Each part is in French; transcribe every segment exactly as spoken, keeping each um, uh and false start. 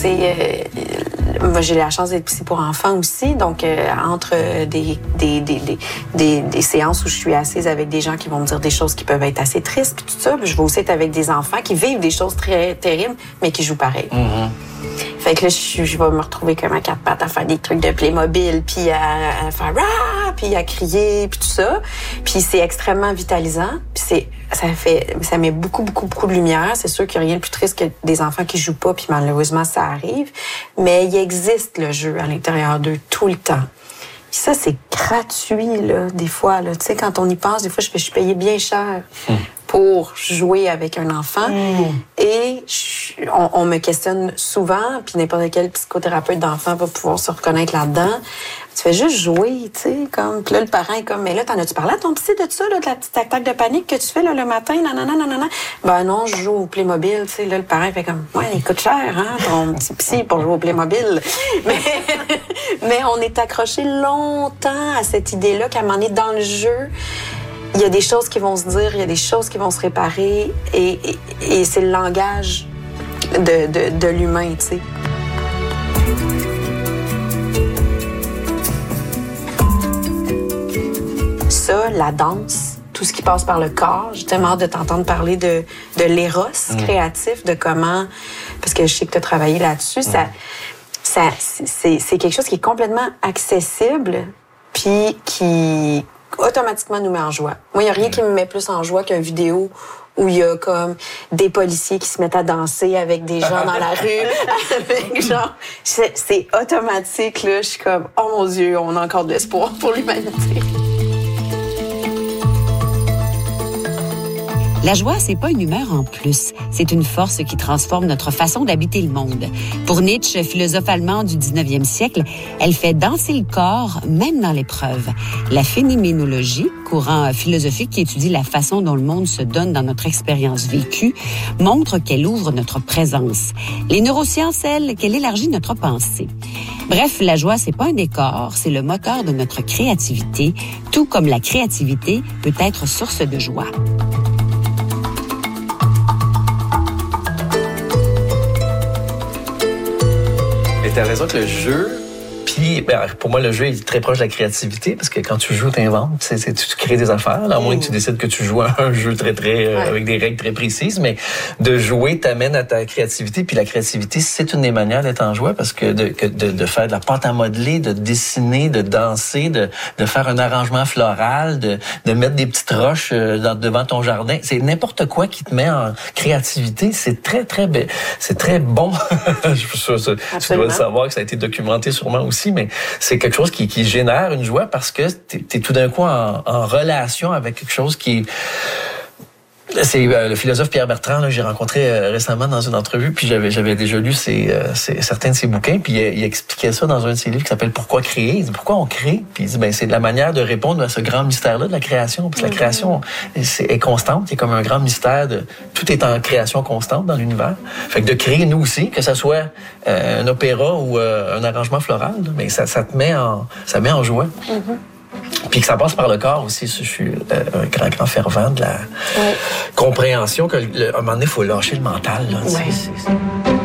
sais, euh, moi j'ai la chance d'être psy pour enfants aussi, donc euh, entre des, des, des, des, des, des séances où je suis assise avec des gens qui vont me dire des choses qui peuvent être assez tristes, puis tout ça, puis je vais aussi être avec des enfants qui vivent des choses très terribles, mais qui jouent pareil. Mm-hmm. Fait que là, je, je vais me retrouver comme à quatre pattes à faire des trucs de Playmobil, puis à, à faire ah, puis à crier, puis tout ça. Puis c'est extrêmement vitalisant. Puis c'est, ça fait, ça met beaucoup, beaucoup, beaucoup de lumière. C'est sûr qu'il n'y a rien de plus triste que des enfants qui jouent pas, puis malheureusement, ça arrive. Mais il existe le jeu à l'intérieur d'eux tout le temps. Puis ça, c'est gratuit, là, des fois. Là. Tu sais, quand on y pense, des fois, je fais, je suis payée bien cher. Hum. Pour jouer avec un enfant. Mmh. Et je, on, on me questionne souvent, puis n'importe quel psychothérapeute d'enfant va pouvoir se reconnaître là-dedans. Tu fais juste jouer, tu sais, comme... Puis là, le parent est comme, mais là, t'en as-tu parlé à ton psy de ça, là, de la petite attaque de panique que tu fais, là, le matin, nanana, nanana? Ben non, je joue au Playmobil, tu sais. Là, le parent fait comme, ouais, il coûte cher, hein, ton petit psy pour jouer au Playmobil. Mais, mais on est accroché longtemps à cette idée-là qu'à un moment donné, dans le jeu, il y a des choses qui vont se dire, il y a des choses qui vont se réparer, et, et, et c'est le langage de, de, de l'humain, tu sais. Ça, la danse, tout ce qui passe par le corps, j'ai tellement hâte de t'entendre parler de, de l'éros mmh. créatif, de comment, parce que je sais que tu as travaillé là-dessus, mmh. ça, ça, c'est, c'est quelque chose qui est complètement accessible, puis qui... automatiquement nous met en joie. Moi, il n'y a rien qui me met plus en joie qu'une vidéo où il y a comme des policiers qui se mettent à danser avec des gens dans la rue. Avec genre, c'est, c'est automatique, là. Je suis comme, oh mon Dieu, on a encore de l'espoir pour l'humanité. La joie, c'est pas une humeur en plus. C'est une force qui transforme notre façon d'habiter le monde. Pour Nietzsche, philosophe allemand du dix-neuvième siècle, elle fait danser le corps, même dans l'épreuve. La phénoménologie, courant philosophique qui étudie la façon dont le monde se donne dans notre expérience vécue, montre qu'elle ouvre notre présence. Les neurosciences, elles, qu'elle élargit notre pensée. Bref, la joie, c'est pas un décor, c'est le moteur de notre créativité, tout comme la créativité peut être source de joie. Tu as raison que le jeu, puis ben, pour moi, le jeu est très proche de la créativité parce que quand tu joues, tu inventes, c'est, c'est, tu crées des affaires, là, à moins que tu décides que tu joues à un jeu très, très, euh, ouais. avec des règles très précises, mais de jouer t'amène à ta créativité, puis la créativité, c'est une des manières d'être en joie parce que de, que de, de faire de la pâte à modeler, de dessiner, de danser, de, de faire un arrangement floral, de, de mettre des petites roches dans, devant ton jardin, c'est n'importe quoi qui te met en créativité, c'est très, très, c'est très bon. Je suis sûr, tu dois le savoir que ça a été documenté sûrement aussi, mais c'est quelque chose qui, qui génère une joie parce que t'es, t'es tout d'un coup en, en relation avec quelque chose qui... C'est euh, le philosophe Pierre Bertrand, là, j'ai rencontré euh, récemment dans une entrevue, puis j'avais, j'avais déjà lu ses, euh, ses, certains de ses bouquins, puis il, il expliquait ça dans un de ses livres qui s'appelle « Pourquoi créer ?» Il dit « Pourquoi on crée? » Puis il dit « Ben c'est de la manière de répondre à ce grand mystère-là de la création. » Parce que la création c'est, est constante, c'est comme un grand mystère de... Tout est en création constante dans l'univers. Fait que de créer, nous aussi, que ça soit euh, un opéra ou euh, un arrangement floral, mais ça, ça te met en, ça met en joie. Mm-hmm. Puis que ça passe par le corps aussi. Je suis euh, un grand, grand fervent de la ouais. compréhension qu'à un moment donné, il faut lâcher le mental. Là, ouais. c'est, c'est...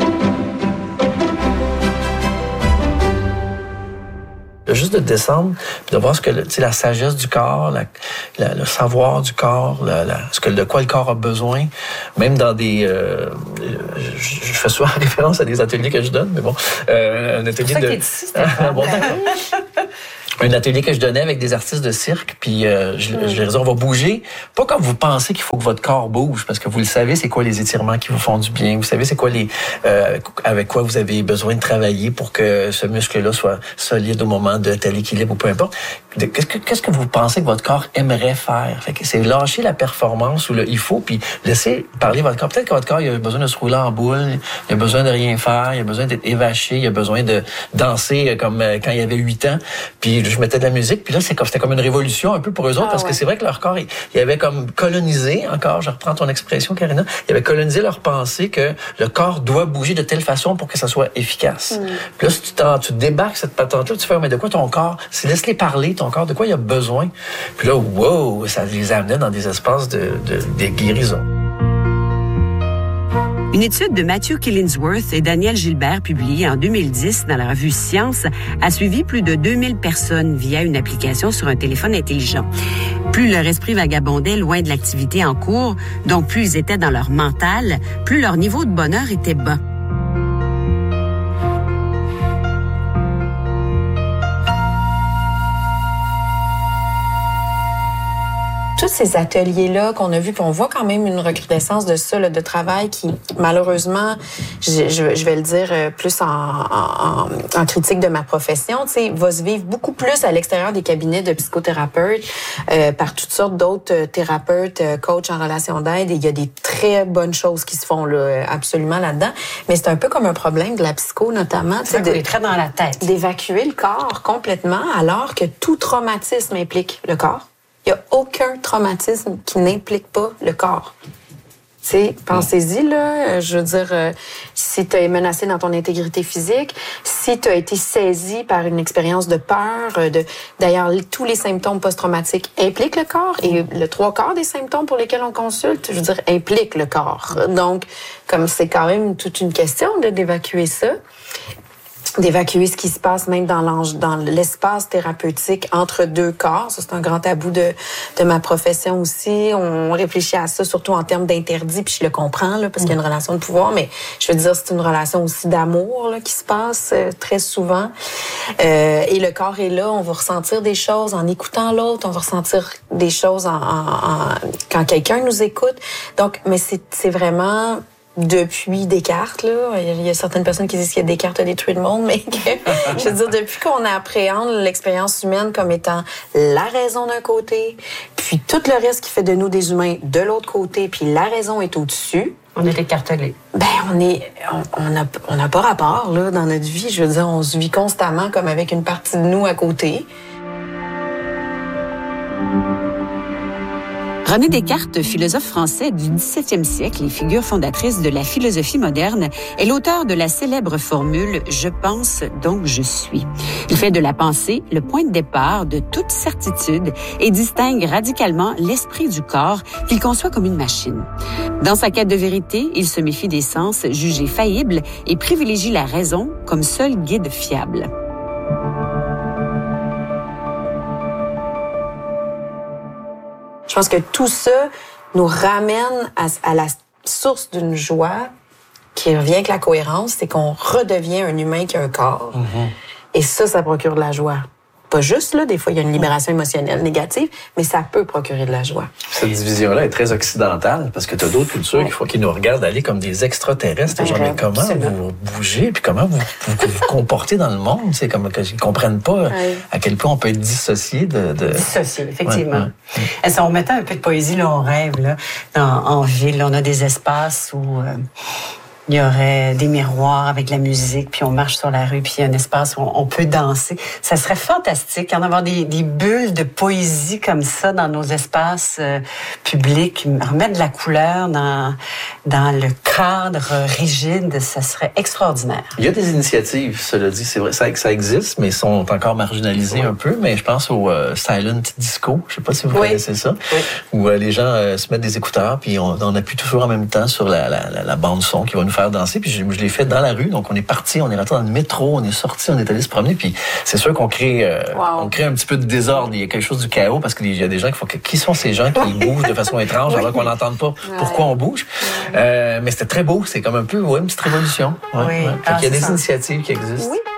Juste de descendre, puis de voir ce que le, la sagesse du corps, la, la, le savoir du corps, la, la, ce que de quoi le corps a besoin, même dans des, euh, je, je fais souvent référence à des ateliers que je donne, mais bon, euh, un atelier c'est de. Ici, bon, un atelier que je donnais avec des artistes de cirque, puis euh, je, mm. je leur disais, on va bouger, pas comme vous pensez qu'il faut que votre corps bouge, parce que vous le savez, c'est quoi les étirements qui vous font du bien, vous savez c'est quoi les, euh, avec quoi vous avez besoin de travailler pour que ce muscle-là soit solide au moment de tel équilibre ou peu importe. Qu'est-ce que, qu'est-ce que vous pensez que votre corps aimerait faire? Fait que c'est lâcher la performance ou le il faut, puis laisser parler votre corps. Peut-être que votre corps, il a besoin de se rouler en boule, il a besoin de rien faire, il a besoin d'être évaché, il a besoin de danser comme quand il avait huit ans, puis je mettais de la musique, puis là, c'est comme, c'était comme une révolution un peu pour eux autres, ah, parce ouais. que c'est vrai que leur corps, il, il avait comme colonisé, encore, je reprends ton expression, Karina, il avait colonisé leur pensée que le corps doit bouger de telle façon pour que ça soit efficace. Mm. Puis là, si tu, t'en, tu débarques cette patente-là, tu fais, mais de quoi ton corps, c'est laisse-les parler, ton corps, de quoi il a besoin? Puis là, wow, ça les amenait dans des espaces de, de, de guérison. Une étude de Matthew Killingsworth et Daniel Gilbert publiée en deux mille dix dans la revue Science a suivi plus de deux mille personnes via une application sur un téléphone intelligent. Plus leur esprit vagabondait loin de l'activité en cours, donc plus ils étaient dans leur mental, plus leur niveau de bonheur était bas. Tous ces ateliers-là qu'on a vus, puis on voit quand même une recrudescence de ça, là, de travail qui, malheureusement, je, je, je vais le dire plus en, en, en critique de ma profession, tu sais, va se vivre beaucoup plus à l'extérieur des cabinets de psychothérapeutes, euh, par toutes sortes d'autres thérapeutes, coachs en relation d'aide. Et il y a des très bonnes choses qui se font là, absolument là-dedans. Mais c'est un peu comme un problème de la psycho, notamment. C'est de, très dans la tête. D'évacuer le corps complètement, alors que tout traumatisme implique le corps. Il n'y a aucun traumatisme qui n'implique pas le corps. T'sais, pensez-y, là. Je veux dire, euh, si tu es menacé dans ton intégrité physique, si tu as été saisi par une expérience de peur, euh, de d'ailleurs, tous les symptômes post-traumatiques impliquent le corps et le trois quarts des symptômes pour lesquels on consulte, je veux dire, impliquent le corps. Donc, comme c'est quand même toute une question de d'évacuer ça, d'évacuer ce qui se passe même dans, dans l'espace thérapeutique entre deux corps. Ça, c'est un grand tabou de, de ma profession aussi. On réfléchit à ça surtout en termes d'interdit, puis je le comprends, là, parce qu'il y a une relation de pouvoir, mais je veux dire, c'est une relation aussi d'amour là, qui se passe euh, très souvent. Euh, et le corps est là, on va ressentir des choses en écoutant l'autre, on va ressentir des choses en, en, en, quand quelqu'un nous écoute. Donc, mais c'est, c'est vraiment... Depuis Descartes, là, il y a certaines personnes qui disent que Descartes a détruit le monde, mais que, je veux dire, depuis qu'on appréhende l'expérience humaine comme étant la raison d'un côté, puis tout le reste qui fait de nous des humains de l'autre côté, puis la raison est au-dessus. On est écartelés. Ben, on est, on, on a, on n'a pas rapport, là, dans notre vie. Je veux dire, on se vit constamment comme avec une partie de nous à côté. René Descartes, philosophe français du dix-septième siècle et figure fondatrice de la philosophie moderne, est l'auteur de la célèbre formule « Je pense, donc je suis ». Il fait de la pensée le point de départ de toute certitude et distingue radicalement l'esprit du corps qu'il conçoit comme une machine. Dans sa quête de vérité, il se méfie des sens jugés faillibles et privilégie la raison comme seul guide fiable. Je pense que tout ça nous ramène à, à la source d'une joie qui revient avec la cohérence, c'est qu'on redevient un humain qui a un corps. Mm-hmm. Et ça, ça procure de la joie. Pas juste, là, des fois, il y a une libération émotionnelle négative, mais ça peut procurer de la joie. Cette division-là est très occidentale, parce que tu as d'autres cultures ouais. qui, qui nous regardent aller comme des extraterrestres. Genre, mais comment vous bougez, puis comment vous vous, vous comportez dans le monde? C'est comme qu'ils ne comprennent pas ouais. à quel point on peut être dissocié de... de... Dissocié, effectivement. Ouais, ouais. Si on mettait un peu de poésie, là, on rêve, là, en, en ville, on a des espaces où... Euh... il y aurait des miroirs avec de la musique, puis on marche sur la rue, puis il y a un espace où on peut danser. Ça serait fantastique d'en avoir des, des bulles de poésie comme ça dans nos espaces euh, publics, remettre de la couleur dans, dans le cadre rigide, ça serait extraordinaire. Il y a des initiatives, cela dit, c'est vrai, ça, ça existe, mais sont encore marginalisées oui. un peu, mais je pense au euh, Silent Disco, je sais pas si vous oui. connaissez ça, oui. où euh, les gens euh, se mettent des écouteurs, puis on, on appuie toujours en même temps sur la, la, la, la bande son qui va nous faire danser, puis je, je l'ai fait dans la rue, donc on est parti, on est rentré dans le métro, on est sorti, on est allé se promener, puis c'est sûr qu'on crée, euh, wow. on crée un petit peu de désordre, il y a quelque chose du chaos, parce qu'il y a des gens qui font, qui sont ces gens qui bougent de façon étrange, oui. alors qu'on n'entende pas ouais. pourquoi on bouge, ouais. euh, mais c'était très beau, c'est comme un peu, ouais, une petite révolution. Ouais, oui. ouais. Alors, il y a des ça. initiatives qui existent. Oui.